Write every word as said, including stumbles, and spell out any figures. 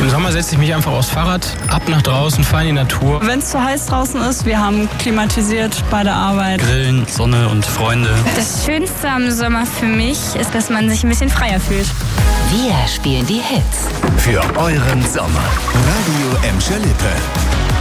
Im Sommer setze ich mich einfach aufs Fahrrad, ab nach draußen, fahre in die Natur. Wenn es zu heiß draußen ist, wir haben klimatisiert bei der Arbeit. Grillen, Sonne und Freunde. Das Schönste am Sommer für mich ist, dass man sich ein bisschen freier fühlt. Wir spielen die Hits. Für euren Sommer. Radio Emscher Lippe.